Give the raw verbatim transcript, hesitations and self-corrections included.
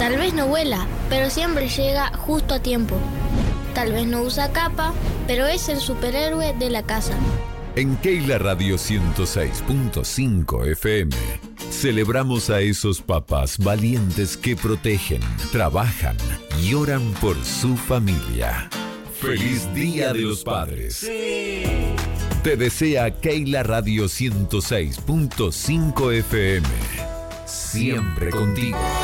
Tal vez no vuela, pero siempre llega justo a tiempo. Tal vez no usa capa, pero es el superhéroe de la casa. En Keila Radio ciento seis punto cinco F M celebramos a esos papás valientes que protegen, trabajan y oran por su familia. ¡Feliz Día de los Padres! ¡Sí! Te desea Keila Radio ciento seis punto cinco F M. Siempre contigo.